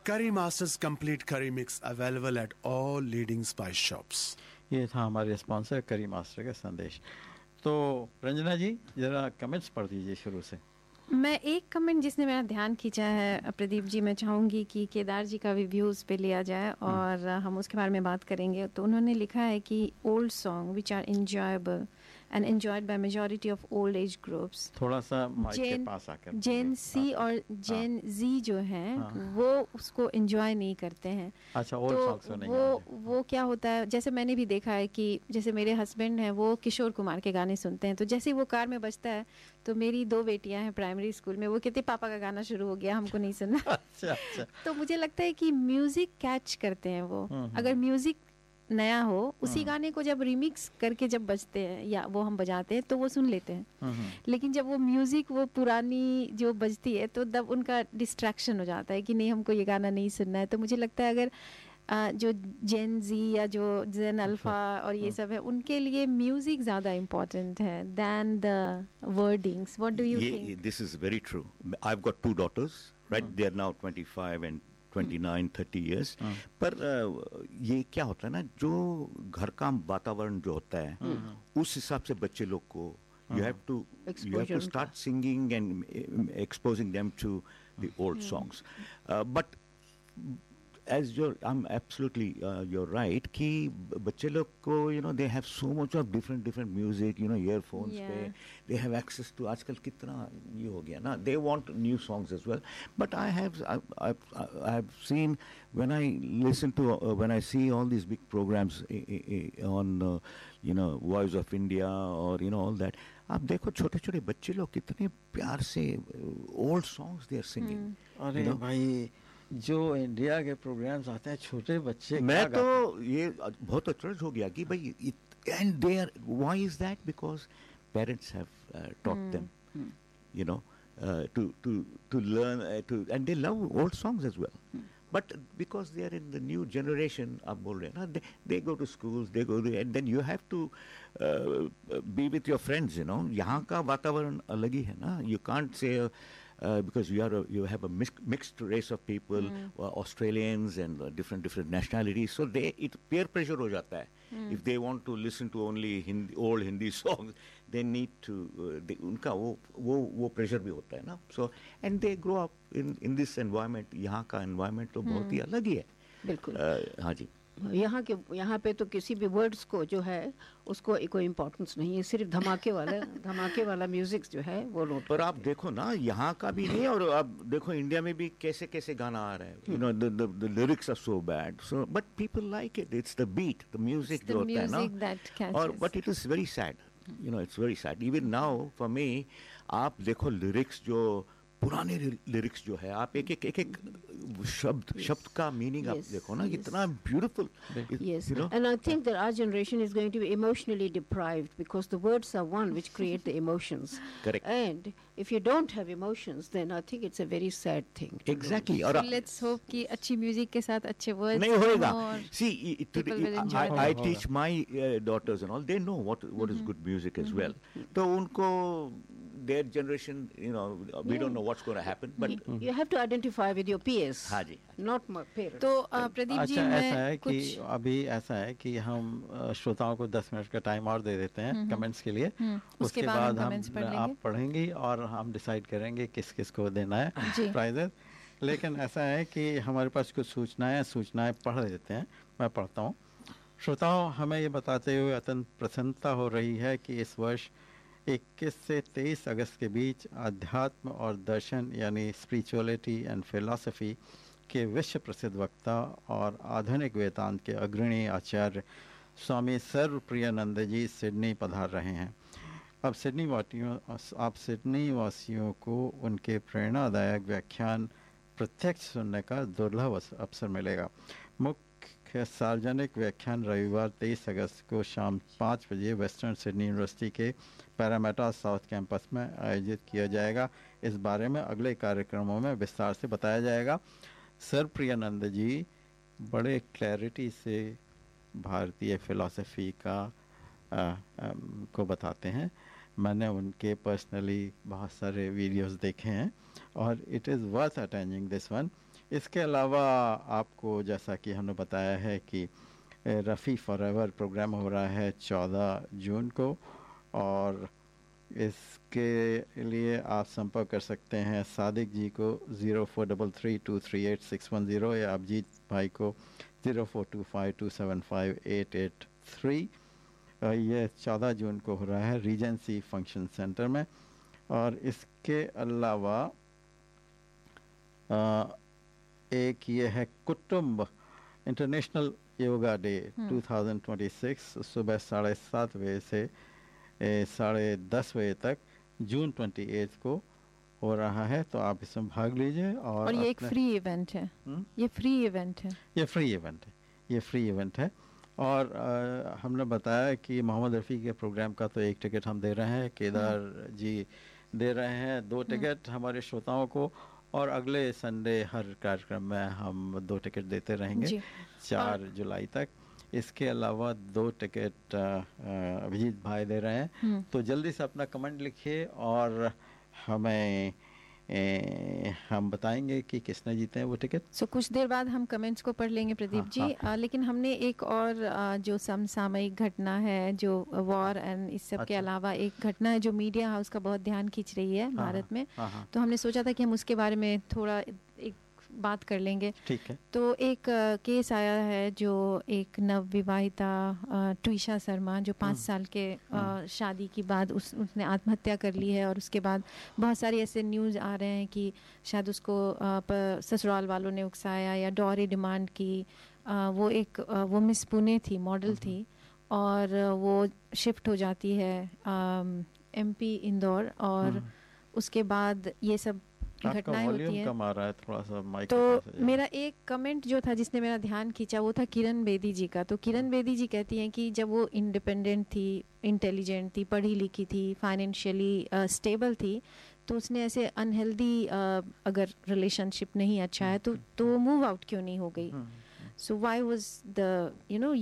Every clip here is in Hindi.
Curry Masters Complete Curry Mix available at all leading spice shops. ये था हमारे स्पॉन्सर करी मास्टर का संदेश। तो रंजना जी जरा कमेंट्स पढ़ दीजिए शुरू से। मैं एक कमेंट जिसने मेरा ध्यान खींचा है प्रदीप जी, मैं चाहूँगी कि केदार जी का भी व्यूज़ पे लिया जाए और हम उसके बारे में बात करेंगे। तो उन्होंने लिखा है कि old song which are enjoyable and enjoyed by majority of old age groups. थोड़ा सा माइक के पास आकर जेन सी और जेन जी जो हैं वो उसको एंजॉय नहीं करते हैं। अच्छा, ओल्ड सॉन्ग्स नहीं वो क्या होता है, जैसे मैंने भी देखा है कि जैसे मेरे हस्बैंड हैं वो किशोर कुमार के गाने सुनते हैं, तो जैसे ही वो कार में बजता है तो मेरी 2 बेटियां हैं प्राइमरी स्कूल में, वो कहते पापा का गाना शुरू हो गया, हमको नहीं सुनना। अच्छा। तो मुझे लगता है कि म्यूजिक कैच करते हैं वो। अगर म्यूजिक नया हो, उसी गाने को जब रिमिक्स करके जब बजते हैं या वो हम बजाते हैं तो वो सुन लेते हैं, लेकिन जब वो म्यूजिक वो पुरानी जो बजती है तो तब उनका डिस्ट्रैक्शन हो जाता है कि नहीं हमको ये गाना नहीं सुनना है। तो मुझे लगता है अगर जो जेन जी या जो जेन अल्फा और ये सब है उनके लिए म्यूजिक ज़्यादा इम्पोर्टेंट है then the wordings. What do you think? This is very true. I have got 2 daughters, right? They are now 25 and 29-30 years. पर ये क्या होता है ना, जो घर का वातावरण जो होता है उस हिसाब से बच्चे लोग को you have to start singing and exposing them to the old songs. But as I'm absolutely you're right कि बच्चे लोग को they have so much of different music, earphones पे they have access to, आजकल कितना ये हो गया ना, they want new songs as well. But I have seen when I listen to when I see all these big programs on Voice of India or all that, आप देखो छोटे छोटे बच्चे लोग कितने प्यार से old songs they are singing. अरे भाई जो इंडिया के प्रोग्राम्स आते हैं छोटे बच्चे, मैं तो ये बहुत अचरज हो गया कि भाई and they are, why is that? Because parents have taught them to learn and they love old songs as well. But because they are in the new generation, आप बोल रहे हैं ना, they go to schools, they go to, and then you have to be with your friends. यहाँ का वातावरण अलग ही है ना. You can't say because you have a mixed race of people, Australians and different nationalities, so peer pressure हो जाता है. If they want to listen to only old Hindi songs, they need to उनका वो pressure भी होता है ना. So and they grow up in this environment. यहाँ का environment तो बहुत ही अलग ही है. बिल्कुल. हाँ जी. यहाँ पे तो किसी भी वर्ड्स को जो है उसको कोई इम्पोर्टेंस नहीं है, सिर्फ धमाके वाला म्यूजिक जो है वो नोट। पर आप देखो ना, यहाँ का भी नहीं, और आप देखो इंडिया में भी कैसे गाना आ रहा है. the lyrics are so bad, so but people like it. It's the beat, the music जो होता है ना. और but it is very sad. It's very sad. Even now for me, आप देखो lyrics जो पुराने लिरिक्स जो है, आप एक शब्द का मीनिंग आप देखो ना, कितना beautiful. Yes, and I think that our generation is going to be emotionally deprived because the words are one which create the emotions. Correct. And if you don't have emotions, then I think it's a very sad thing. Exactly. So let's hope कि अच्छी म्यूजिक के साथ अच्छे वर्ड्स नहीं होएगा. See, I teach my daughters and all. They know what is good music as well. तो उनको their generation, we don't know what's going to happen, but you have to identify with your peers. हाँ जी. Not my parents. तो प्रदीप जी, अच्छा, ऐसा है कि अभी ऐसा है कि हम श्रोताओं को 10 मिनट का टाइम और दे देते हैं कमेंट्स के लिए. उसके बाद आप पढ़ेंगे और हम डिसाइड करेंगे किस किस को देना है प्राइजेस. लेकिन ऐसा है कि हमारे पास कुछ सूचनाएं पढ़ देते हैं. मैं पढ़ता हूँ. श्रोताओं, हमें ये बताते हुए अत्यंत प्रसन्नता हो रही है कि इस वर्ष 21 से 23 अगस्त के बीच अध्यात्म और दर्शन यानी स्पिरिचुअलिटी एंड फिलॉसफी के विश्व प्रसिद्ध वक्ता और आधुनिक वेदांत के अग्रणी आचार्य स्वामी सर्वप्रियानंद जी सिडनी पधार रहे हैं. अब सिडनी वासियों को उनके प्रेरणादायक व्याख्यान प्रत्यक्ष सुनने का दुर्लभ अवसर मिलेगा. मुख्य सार्वजनिक व्याख्यान रविवार 23 अगस्त को शाम 5 बजे वेस्टर्न सिडनी यूनिवर्सिटी के पैरामेटा साउथ कैंपस में आयोजित किया जाएगा. इस बारे में अगले कार्यक्रमों में विस्तार से बताया जाएगा. सर प्रियानंद जी बड़े क्लैरिटी से भारतीय फिलॉसफी को बताते हैं. मैंने उनके पर्सनली बहुत सारे वीडियोस देखे हैं और it is worth attending this one. इसके अलावा आपको जैसा कि हमने बताया है कि रफ़ी फॉरएवर प्रोग्राम हो रहा है 14 जून को, और इसके लिए आप संपर्क कर सकते हैं सादिक जी को 0433238610 या अभिजीत भाई को 0425275883। ये 14 जून को हो रहा है रीजेंसी फंक्शन सेंटर में। और इसके अलावा एक ये है कुटुंब इंटरनेशनल योगा डे 2026, सुबह 7:30 बजे से 10:30 बजे तक जून 28 को हो रहा है। तो आप इसमें भाग लीजिए। और ये एक फ्री इवेंट है। ये फ्री इवेंट है। ये फ्री इवेंट है। और हमने बताया कि मोहम्मद रफ़ी के प्रोग्राम का तो एक टिकट हम दे रहे हैं, केदार जी दे रहे हैं 2 टिकट हमारे श्रोताओं को, और अगले संडे हर कार्यक्रम में हम 2 टिकट देते रहेंगे 4 जुलाई तक। इसके अलावा 2 टिकट अभिजीत भाई दे रहे हैं। तो जल्दी से अपना कमेंट लिखिए और हमें हम बताएंगे कि किसने जीते हैं वो टिकट। कुछ देर बाद हम कमेंट्स को पढ़ लेंगे प्रदीप जी। लेकिन हमने एक और जो समसामयिक घटना है, जो वॉर एंड इस सब के अलावा एक घटना है जो मीडिया हाउस का बहुत ध्यान खींच रही है भारत में। तो हमने सोचा था कि हम उसके बारे में थोड़ा एक बात कर लेंगे। ठीक है। तो एक केस आया है जो एक नवविवाहिता ट्विशा शर्मा जो 5 साल के शादी के बाद उसने आत्महत्या कर ली है। और उसके बाद बहुत सारे ऐसे न्यूज़ आ रहे हैं कि शायद उसको ससुराल वालों ने उकसाया या डॉरी डिमांड की। वो मिस पुणे थी, मॉडल थी, और वो शिफ्ट हो जाती है MP इंदौर। और उसके बाद ये सब घटनाएं होती हैं। कम आ रहा है थोड़ा सा माइक। तो मेरा एक कमेंट जो था जिसने मेरा ध्यान खींचा वो था किरण बेदी जी का। तो किरण बेदी जी कहती हैं कि जब वो इंडिपेंडेंट थी, इंटेलिजेंट थी, पढ़ी लिखी थी, फाइनेंशियली स्टेबल थी, तो उसने ऐसे अनहेल्दी अगर रिलेशनशिप नहीं अच्छा है तो मूव आउट क्यों नहीं हो गई। So why was the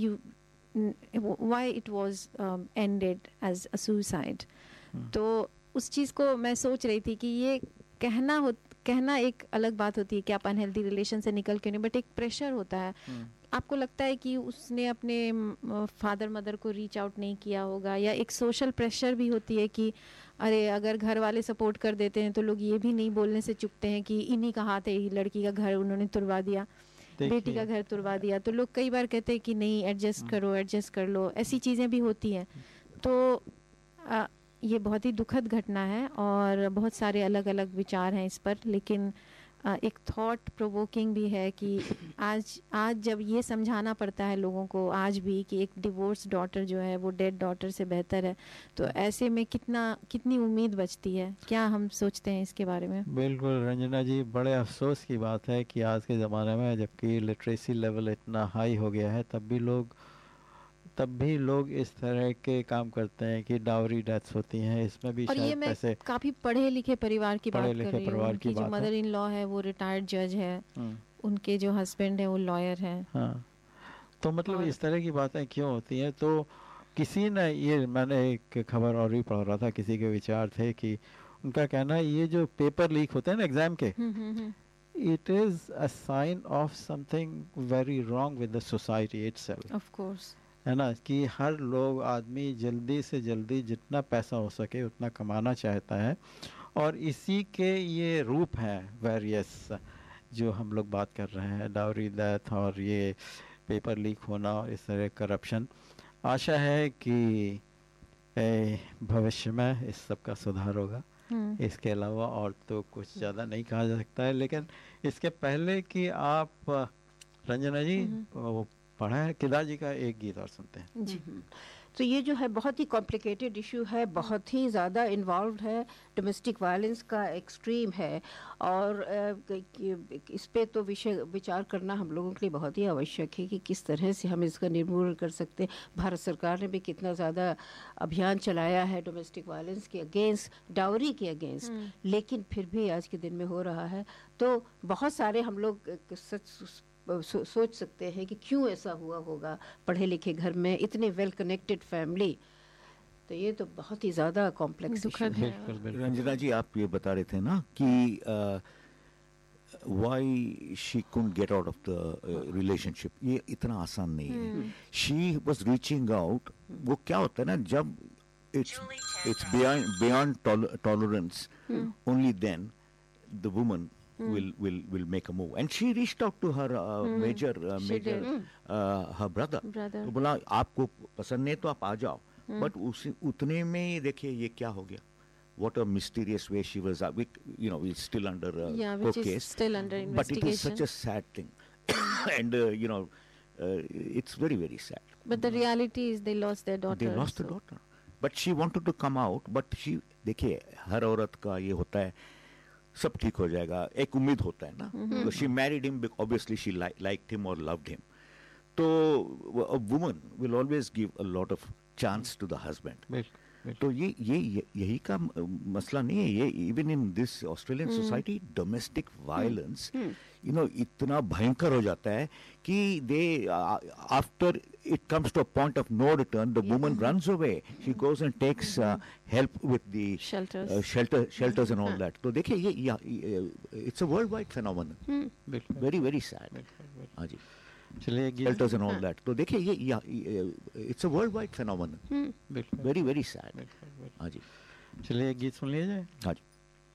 why it was ended as a suicide. तो उस चीज़ को मैं सोच रही थी कि ये कहना एक अलग बात होती है कि आप अनहेल्दी रिलेशन से निकल के नहीं, बट एक प्रेशर होता है। आपको लगता है कि उसने अपने फादर मदर को रीच आउट नहीं किया होगा, या एक सोशल प्रेशर भी होती है कि अरे अगर घर वाले सपोर्ट कर देते हैं तो लोग ये भी नहीं बोलने से चुकते हैं कि इन्हीं का हाथ है, लड़की का घर उन्होंने तुड़वा दिया, बेटी का घर तुड़वा दिया। तो लोग कई बार कहते हैं कि नहीं एडजस्ट करो, एडजस्ट कर लो, ऐसी चीज़ें भी होती हैं। तो ये बहुत ही दुखद घटना है और बहुत सारे अलग अलग विचार हैं इस पर। लेकिन एक थॉट प्रोवोकिंग भी है कि आज जब ये समझाना पड़ता है लोगों को आज भी कि एक डिवोर्स डॉटर जो है वो डेड डॉटर से बेहतर है, तो ऐसे में कितनी उम्मीद बचती है। क्या हम सोचते हैं इसके बारे में? बिल्कुल रंजना जी, बड़े अफसोस की बात है कि आज के ज़माने में जबकि लिटरेसी लेवल इतना हाई हो गया है तब भी लोग इस तरह के काम करते हैं कि डावरी डेथ्स होती हैं। इसमें भी और ये मैं काफी पढ़े लिखे परिवार की बात कर रही हूँ। उनकी जो मदर इन लॉ है वो रिटायर्ड जज है, उनके जो हस्बैंड है वो लॉयर है। हाँ, तो मतलब इस तरह की बातें क्यों होती हैं? तो किसी ने ये, मैंने एक खबर और भी पढ़ रहा था, किसी के विचार थे कि उनका कहना है ये जो पेपर लीक होते हैं ना एग्जाम के, it is a sign of something very wrong with the society itself. Of course. है ना, कि हर लोग आदमी जल्दी से जल्दी जितना पैसा हो सके उतना कमाना चाहता है, और इसी के ये रूप हैं वेरियस जो हम लोग बात कर रहे हैं, डाउरी डेथ और ये पेपर लीक होना और इस तरह करप्शन। आशा है कि भविष्य में इस सब का सुधार होगा। इसके अलावा और तो कुछ ज़्यादा नहीं कहा जा सकता है। लेकिन इसके पहले कि आप रंजना जी वो पढ़ा है, केदार जी का एक गीत और सुनते हैं जी। तो ये जो है बहुत ही कॉम्प्लिकेटेड इशू है, बहुत ही ज़्यादा इन्वॉल्व है, डोमेस्टिक वायलेंस का एक्सट्रीम है, और इस पे तो विचार करना हम लोगों के लिए बहुत ही आवश्यक है कि किस तरह से हम इसका निर्मूलन कर सकते हैं। भारत सरकार ने भी कितना ज़्यादा अभियान चलाया है डोमेस्टिक वायलेंस के अगेंस्ट, डाउरी के अगेंस्ट, लेकिन फिर भी आज के दिन में हो रहा है। तो बहुत सारे हम लोग सोच सकते हैं कि क्यों ऐसा हुआ होगा, पढ़े लिखे घर में इतने वेल कनेक्टेड फैमिली। तो ये तो बहुत ही ज़्यादा कॉम्प्लेक्स इशू है। रंजना जी, आप ये बता रहे थे ना कि why she couldn't get out of the relationship, ये इतना आसान नहीं है. She was reaching out. वो क्या होता है ना, जब it's beyond tolerance, only then the woman will make a move. And she reached out to her major her brother. तो बोला आपको पसंद नहीं तो आप आ जाओ. But उतने में ही देखिए ये क्या हो गया. What a mysterious way she was. It's still under court case. Is still under investigation. But it is such a sad thing, and it's very, very sad. But the reality is they lost their daughter. They lost the daughter. But she wanted to come out. But she, देखिए, हर औरत का ये होता है, सब ठीक हो जाएगा. एक उम्मीद होता है ना. So she married him. Obviously, she liked him or loved him. So a woman will always give a lot of chance to the husband. तो ये यही का मसला नहीं है. ये even in this Australian society domestic violence इतना भयंकर हो जाता है कि दे after it comes to a point of no return the woman runs away. She goes and takes help with the shelters and all that. तो देखिए ये it's a world wide phenomenon. Very very sad. हाँ जी. Shelters and all that. तो देखिए ये it's a worldwide phenomenon. Very very sad. हाँ जी. चलिए एक गीत सुन लिया जाए. हाँ जी.